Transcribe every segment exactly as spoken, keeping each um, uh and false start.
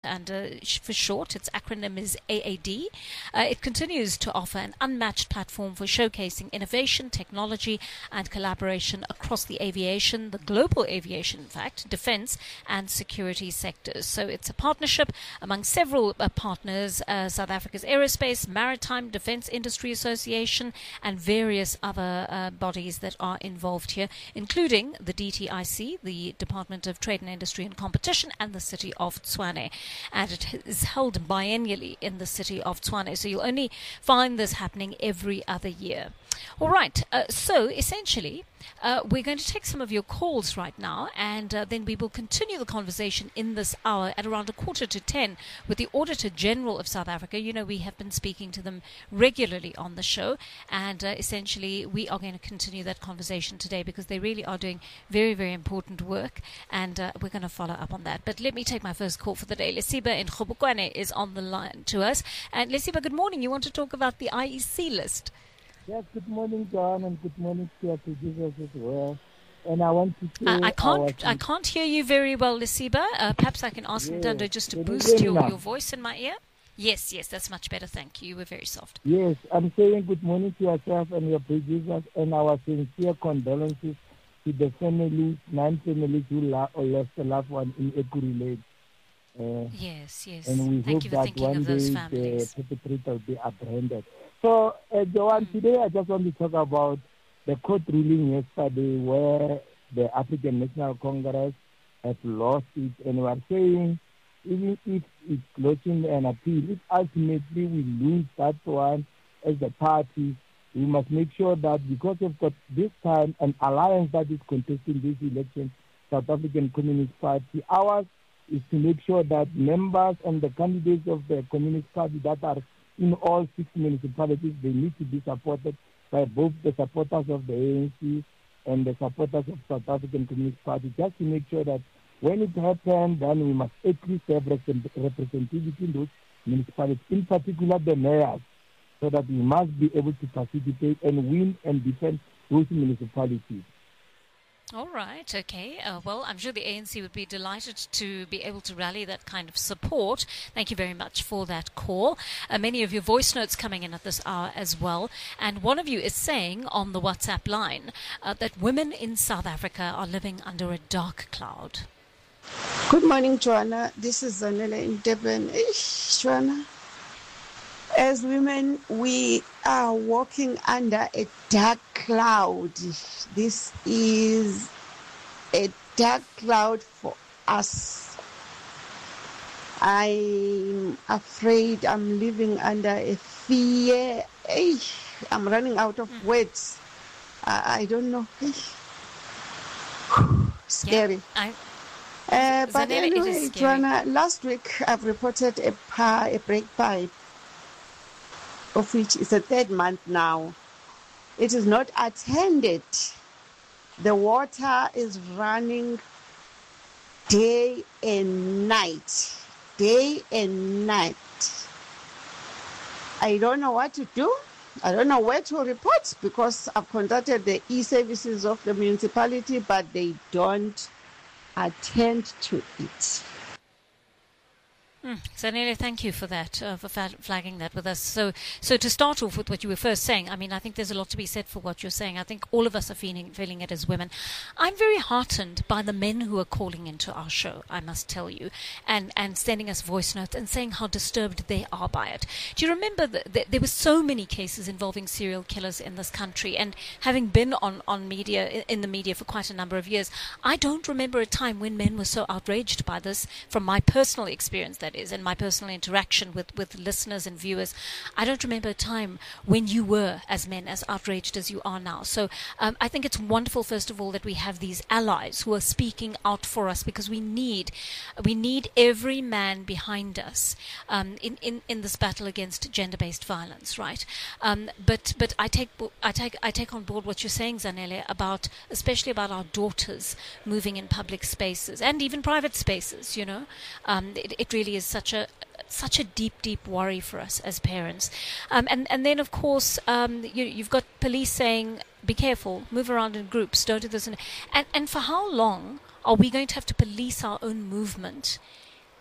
and uh, for short, its acronym is A A D. Uh, it continues to offer an unmatched platform for showcasing innovation, technology, and collaboration across the aviation, the global aviation, in fact, defense and security sectors. So it's a partnership among several uh, partners, uh, South Africa's Aerospace, Maritime, Defense Industry Association, and various other uh, bodies that are involved here, including the D T I C, the Department of Trade and Industry and Competition, and the city of Tshwane. And it is held biennially in the city of Tshwane. So you'll only find this happening every other year. All right. Uh, so essentially, uh, we're going to take some of your calls right now, and uh, then we will continue the conversation in this hour at around a quarter to ten with the Auditor General of South Africa. You know, we have been speaking to them regularly on the show, and uh, essentially we are going to continue that conversation today because they really are doing very, very important work, and uh, we're going to follow up on that. But let me take my first call for the day. Lesiba in Kgobokwane is on the line to us. And Lesiba, good morning. You want to talk about the I E C list? Yes, good morning, John, and good morning to your producers as well. And I want to say... Uh, I can't I can't hear you very well, Lesiba. Uh, perhaps I can ask yes. Ndando just to can boost you your, your voice in my ear. Yes, yes, that's much better, thank you. You were very soft. Yes, I'm saying good morning to yourself and your producers, and our sincere condolences to the families, nine families who la- lost a loved one in Ekurhuleni. Uh, yes, yes. And we Thank hope you for that thinking one of those day families. the perpetrator will be apprehended. So, uh, Joanne, mm. today I just want to talk about the court ruling yesterday where the African National Congress has lost it, and we are saying even if it's lodging an appeal, if ultimately we lose that one as a party, we must make sure that because we've got this time an alliance that is contesting this election, South African Communist Party, ours is to make sure that members and the candidates of the Communist Party that are in all six municipalities, they need to be supported by both the supporters of the A N C and the supporters of South African Communist Party, just to make sure that when it happens, then we must at least have representativity in those municipalities, in particular the mayors, so that we must be able to participate and win and defend those municipalities. All right, okay. Uh, well, I'm sure the A N C would be delighted to be able to rally that kind of support. Thank you very much for that call. Uh, many of your voice notes coming in at this hour as well. And one of you is saying on the WhatsApp line uh, that women in South Africa are living under a dark cloud. Good morning, Joanna. This is Zanele in Durban. Eesh, Joanna. As women, we are walking under a dark cloud. This is a dark cloud for us. I'm afraid I'm living under a fear. I'm running out of words. I, I don't know. Scary. Yeah, I, uh, but Zanele, anyway, Joanna, last week I've reported a, pa- a break pipe, of which is the third month now. It is not attended. The water is running day and night. Day and night. I don't know what to do. I don't know where to report because I've contacted the e-services of the municipality, but they don't attend to it. Mm. Zanele, thank you for that, uh, for fa- flagging that with us. So, so to start off with what you were first saying, I mean, I think there's a lot to be said for what you're saying. I think all of us are feeling feeling it as women. I'm very heartened by the men who are calling into our show, I must tell you, and, and sending us voice notes and saying how disturbed they are by it. Do you remember that th- there were so many cases involving serial killers in this country? And having been on, on media, in the media for quite a number of years, I don't remember a time when men were so outraged by this, from my personal experience, that is, and my personal interaction with, with listeners and viewers. I don't remember a time when you were, as men, as outraged as you are now. So um, I think it's wonderful, first of all, that we have these allies who are speaking out for us, because we need we need every man behind us um, in, in, in this battle against gender-based violence, right? Um, but but I take I take I take on board what you're saying, Zanele, about especially about our daughters moving in public spaces and even private spaces. You know, um, it, it really is such a such a deep, deep worry for us as parents. Um, and, and then, of course, um, you, you've got police saying, be careful, move around in groups, don't do this. And, and, and for how long are we going to have to police our own movement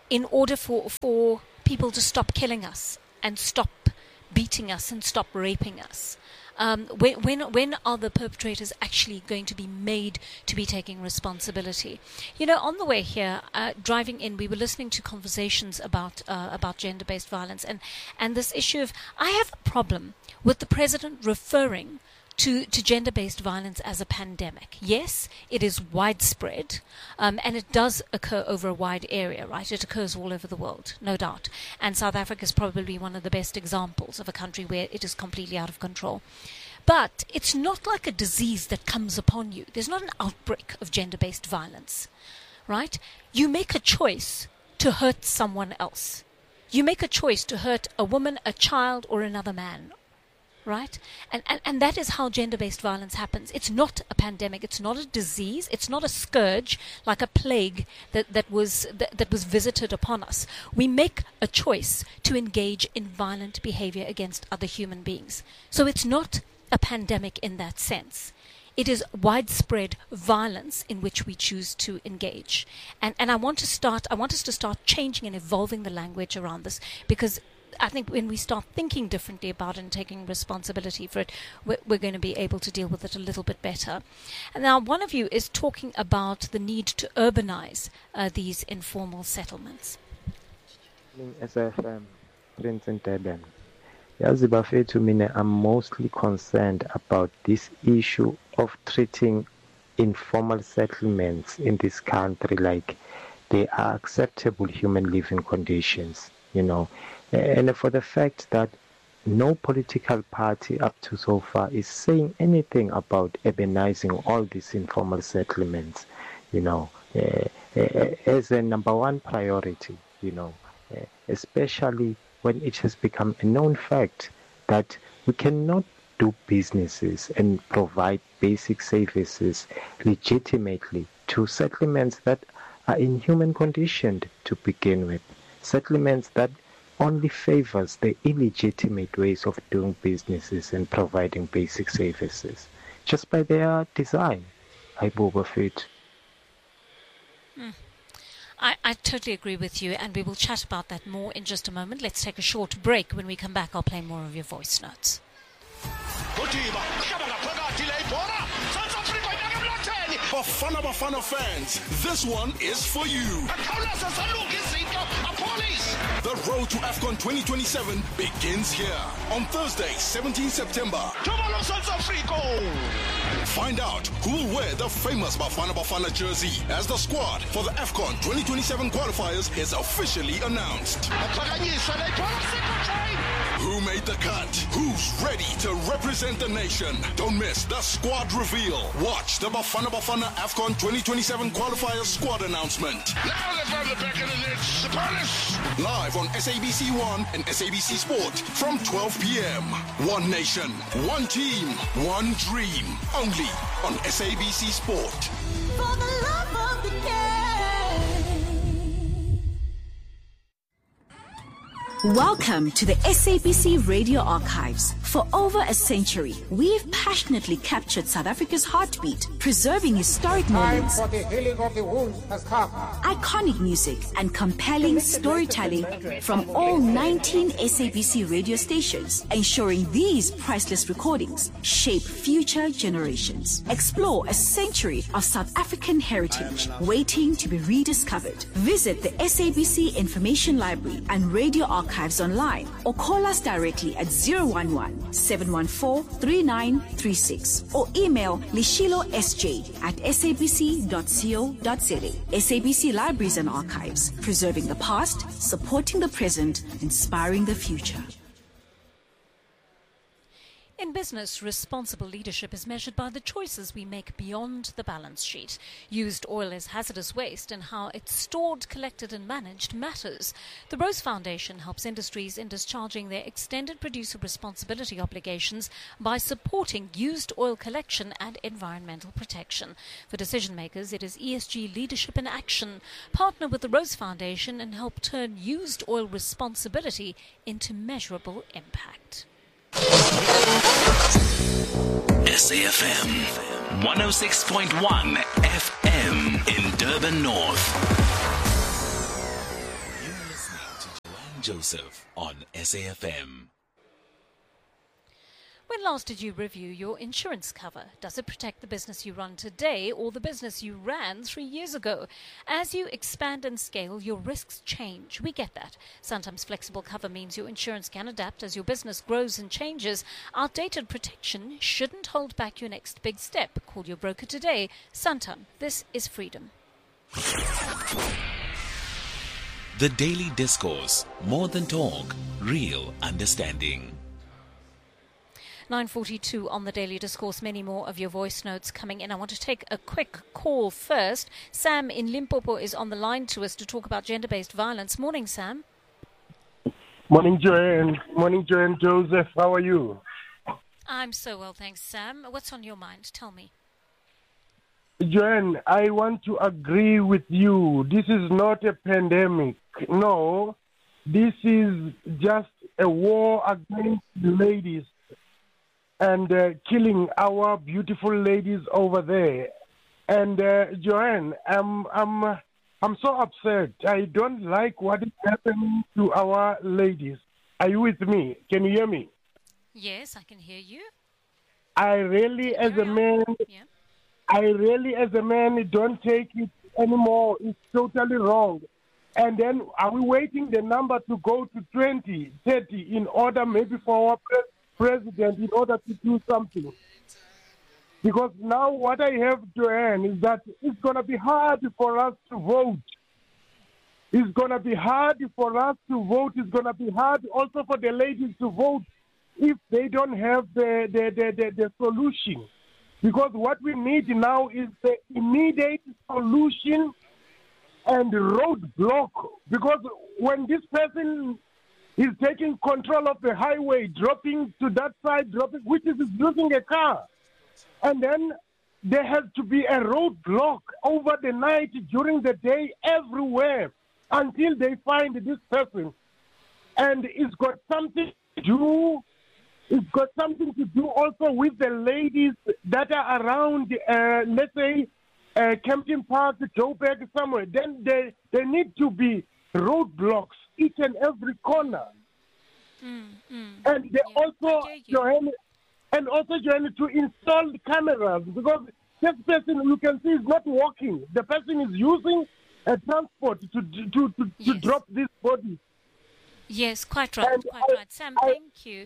in order for, for people to stop killing us and stop beating us and stop raping us? Um, when, when when are the perpetrators actually going to be made to be taking responsibility? You know, on the way here, uh, driving in, we were listening to conversations about uh, about gender-based violence, and, and this issue of, I have a problem with the president referring to, to gender-based violence as a pandemic. Yes, it is widespread, um, and it does occur over a wide area, right? It occurs all over the world, no doubt. And South Africa is probably one of the best examples of a country where it is completely out of control. But it's not like a disease that comes upon you. There's not an outbreak of gender-based violence, right? You make a choice to hurt someone else. You make a choice to hurt a woman, a child, or another man. Right? And, and and that is how gender-based violence happens. It's not a pandemic. It's not a disease. It's not a scourge like a plague that, that was that, that was visited upon us. We make a choice to engage in violent behavior against other human beings. So it's not a pandemic in that sense. It is widespread violence in which we choose to engage. And and I want to start I want us to start changing and evolving the language around this, because I think when we start thinking differently about it and taking responsibility for it, we're, we're going to be able to deal with it a little bit better. And now one of you is talking about the need to urbanize uh, these informal settlements. As a um, Prince in Durban, to me, I'm mostly concerned about this issue of treating informal settlements in this country like they are acceptable human living conditions, you know. And for the fact that no political party up to so far is saying anything about urbanizing all these informal settlements, you know, uh, uh, as a number one priority, you know, uh, especially when it has become a known fact that we cannot do businesses and provide basic services legitimately to settlements that are inhuman conditioned to begin with, settlements that only favors the illegitimate ways of doing businesses and providing basic services, just by their design. I fit. Mm. I, I totally agree with you, and we will chat about that more in just a moment. Let's take a short break. When we come back, I'll play more of your voice notes. Bafana Bafana fans, this one is for you. The road to AFCON twenty twenty-seven begins here on Thursday, seventeenth September. Find out who will wear the famous Bafana Bafana jersey as the squad for the AFCON twenty twenty-seven qualifiers is officially announced. Who made the cut? Who's ready to represent the nation? Don't miss the squad reveal. Watch the Bafana Bafana AFCON twenty twenty-seven qualifiers squad announcement. Now let's run the back of the net. The Palace. Live on S A B C one and S A B C Sport from twelve p.m. One nation, one team, one dream. Only on S A B C Sport. For the love of the game. Welcome to the S A B C Radio Archives. For over a century, we've passionately captured South Africa's heartbeat, preserving historic moments, time for the healing of the wounds has come. Iconic music, and compelling storytelling from all nineteen S A B C radio stations, ensuring these priceless recordings shape future generations. Explore a century of South African heritage waiting to be rediscovered. Visit the S A B C Information Library and Radio Archives online, or call us directly at zero one one, seven one four, three nine three six or email lishilo s j at s a b c dot co dot za. S A B C Libraries and Archives, preserving the past, supporting the present, inspiring the future. In business, responsible leadership is measured by the choices we make beyond the balance sheet. Used oil is hazardous waste, and how it's stored, collected and managed matters. The Rose Foundation helps industries in discharging their extended producer responsibility obligations by supporting used oil collection and environmental protection. For decision makers, it is E S G leadership in action. Partner with the Rose Foundation and help turn used oil responsibility into measurable impact. S A F M one oh six point one F M in Durban North. Joseph on S A F M. When last did you review your insurance cover? Does it protect the business you run today or the business you ran three years ago? As you expand and scale, your risks change. We get that. Sometimes flexible cover means your insurance can adapt as your business grows and changes. Outdated protection shouldn't hold back your next big step. Call your broker today. Santam. This is freedom. The Daily Discourse. More than talk. Real understanding. nine forty-two on the Daily Discourse. Many more of your voice notes coming in. I want to take a quick call first. Sam in Limpopo is on the line to us to talk about gender-based violence. Morning, Sam. Morning, Joanne. Morning, Joanne. Joseph, how are you? I'm so well, thanks, Sam. What's on your mind? Tell me. Joanne, I want to agree with you. This is not a pandemic. No, this is just a war against the ladies and uh, killing our beautiful ladies over there. And uh, Joanne, I'm, I'm, I'm so upset. I don't like what is happening to our ladies. Are you with me? Can you hear me? Yes, I can hear you. I really, as a man, yeah. I really, as a man, don't take it anymore. It's totally wrong. And then are we waiting the number to go to twenty, thirty in order maybe for our president? president in order to do something? Because now what I have, Joanne, is that it's going to be hard for us to vote. It's going to be hard for us to vote. It's going to be hard also for the ladies to vote if they don't have the, the, the, the, the solution. Because what we need now is the immediate solution and roadblock. Because when this person is taking control of the highway, dropping to that side, dropping, which is losing a car. And then there has to be a roadblock over the night, during the day, everywhere, until they find this person. And it's got something to do, it's got something to do also with the ladies that are around, uh, let's say, uh, Kempton Park, Joburg, somewhere. Then there, there need to be roadblocks each and every corner. Mm, mm, and they yeah, also join, and also join to install cameras, because this person you can see is not walking. The person is using a transport to to to, yes. to drop this body. Yes, quite right, and quite I, right. Sam, I, thank you.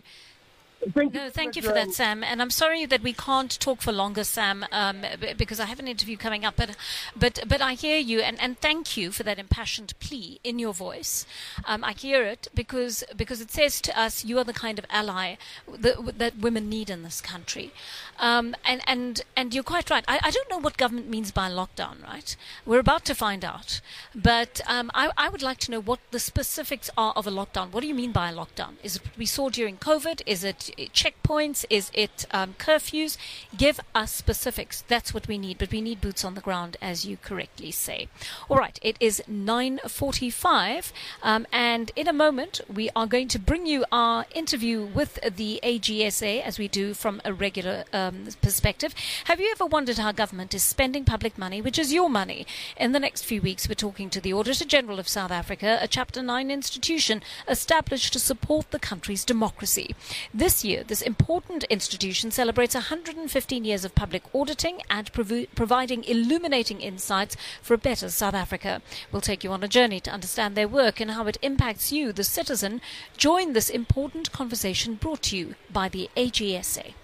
Thank no, you thank you for that, Sam. And I'm sorry that we can't talk for longer, Sam, um, because I have an interview coming up. But but, but I hear you, and, and thank you for that impassioned plea in your voice. Um, I hear it because because it says to us, you are the kind of ally that, that women need in this country. Um, and, and, and you're quite right. I, I don't know what government means by lockdown, right? We're about to find out. But um, I, I would like to know what the specifics are of a lockdown. What do you mean by a lockdown? Is it what we saw during COVID? Is it checkpoints? Is it um, curfews? Give us specifics. That's what we need. But we need boots on the ground, as you correctly say. All right. It is nine forty-five. Um, and in a moment, we are going to bring you our interview with the A G S A, as we do from a regular um, perspective. Have you ever wondered how government is spending public money, which is your money? In the next few weeks, we're talking to the Auditor General of South Africa, a Chapter nine institution established to support the country's democracy. This year, this important institution celebrates one hundred fifteen years of public auditing and prov- providing illuminating insights for a better South Africa. We'll take you on a journey to understand their work and how it impacts you, the citizen. Join this important conversation brought to you by the A G S A.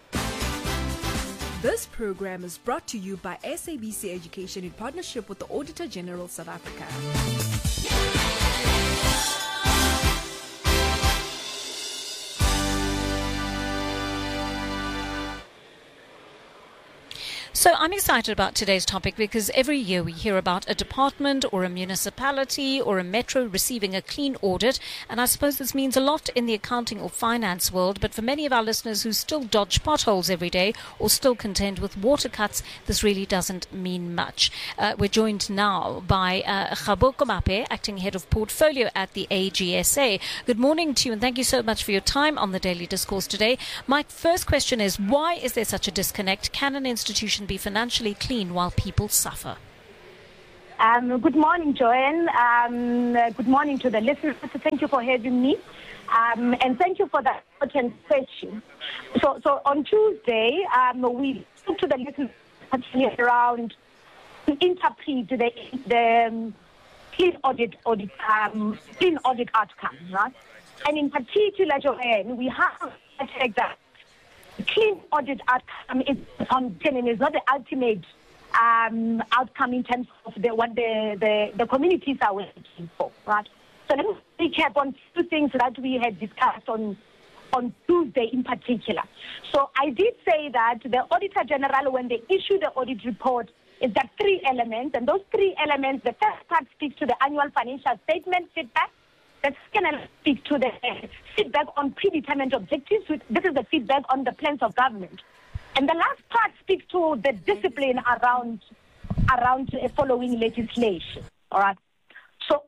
This program is brought to you by S A B C Education in partnership with the Auditor General South Africa. So I'm excited about today's topic because every year we hear about a department or a municipality or a metro receiving a clean audit, and I suppose this means a lot in the accounting or finance world, but for many of our listeners who still dodge potholes every day or still contend with water cuts, this really doesn't mean much. Uh, we're joined now by uh, Kgaboko Mape, Acting Head of Portfolio at the A G S A. Good morning to you, and thank you so much for your time on the Daily Discourse today. My first question is, why is there such a disconnect? Can an institution be financially clean while people suffer? Um, good morning, Joanne. Um, uh, good morning to the listeners. Thank you for having me. Um, and thank you for that important question. So, so on Tuesday, um, we spoke to the listeners around to interpret the, the um, clean audit, audit um, clean audit outcome, right? And in particular, Joanne, we have to check that clean audit outcome is on and is not the ultimate um, outcome in terms of the, what the, the, the communities are waiting for, right? So let me recap on two things that we had discussed on on Tuesday in particular. So I did say that the Auditor General, when they issue the audit report, is that three elements, and those three elements, the first part speaks to the annual financial statement feedback. The second element speaks to the feedback on predetermined objectives. This is the feedback on the plans of government. And the last part speaks to the discipline around around following legislation. All right. So,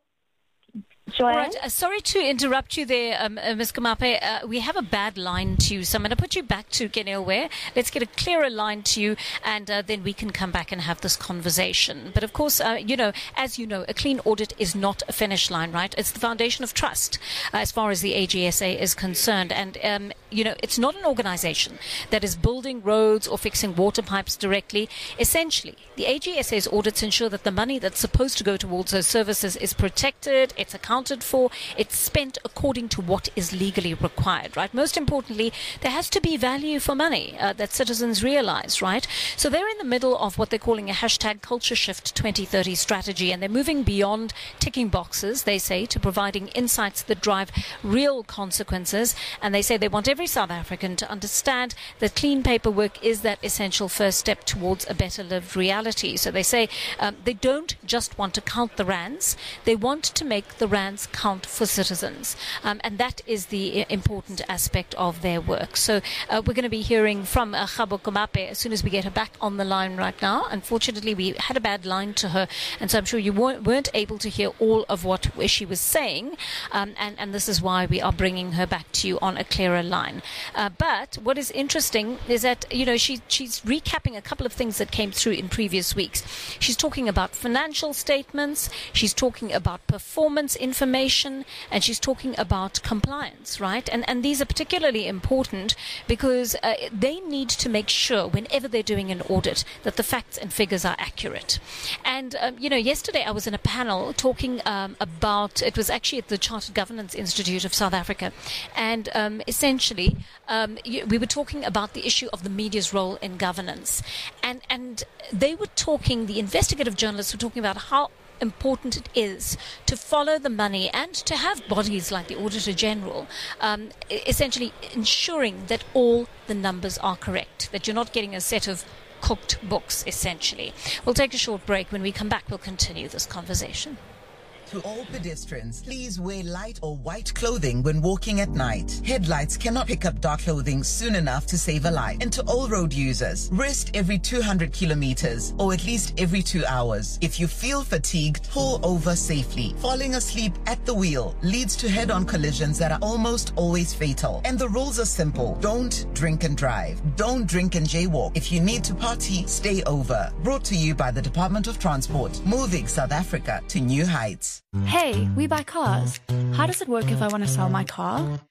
Joanne? All right. Uh, sorry to interrupt you there, um, uh, Miz Kamape. Uh, we have a bad line to you, so I'm going to put you back to Kenewe. Let's get a clearer line to you, and uh, then we can come back and have this conversation. But of course, uh, you know, as you know, a clean audit is not a finish line, right? It's the foundation of trust uh, as far as the A G S A is concerned. And, um, you know, it's not an organization that is building roads or fixing water pipes directly. Essentially, the A G S A's audits ensure that the money that's supposed to go towards those services is protected, it's accounted for, it's spent according to what is legally required, right? Most importantly, there has to be value for money uh, that citizens realize, right? So they're in the middle of what they're calling a hashtag culture shift twenty thirty strategy, and they're moving beyond ticking boxes, they say, to providing insights that drive real consequences. And they say they want every South African to understand that clean paperwork is that essential first step towards a better lived reality. So they say um, they don't just want to count the rands, they want to make the rands count for citizens. Um, and that is the important aspect of their work. So uh, we're going to be hearing from uh, Kgabo Kamape as soon as we get her back on the line right now. Unfortunately, we had a bad line to her, and so I'm sure you weren't, weren't able to hear all of what she was saying, um, and, and this is why we are bringing her back to you on a clearer line. Uh, but what is interesting is that, you know, she, she's recapping a couple of things that came through in previous weeks. She's talking about financial statements, she's talking about performance information, and she's talking about compliance, right? And and these are particularly important because uh, they need to make sure whenever they're doing an audit that the facts and figures are accurate. And um, you know, yesterday I was in a panel talking um, about, it was actually at the Chartered Governance Institute of South Africa, and um, essentially um, we were talking about the issue of the media's role in governance, and and they were talking, the investigative journalists were talking about how important it is to follow the money and to have bodies like the Auditor General um, essentially ensuring that all the numbers are correct, that you're not getting a set of cooked books, essentially. We'll take a short break. When we come back, we'll continue this conversation. To all pedestrians, please wear light or white clothing when walking at night. Headlights cannot pick up dark clothing soon enough to save a life. And to all road users, rest every two hundred kilometers or at least every two hours. If you feel fatigued, pull over safely. Falling asleep at the wheel leads to head-on collisions that are almost always fatal. And the rules are simple. Don't drink and drive. Don't drink and jaywalk. If you need to party, stay over. Brought to you by the Department of Transport, moving South Africa to new heights. Hey, we buy cars. How does it work if I want to sell my car?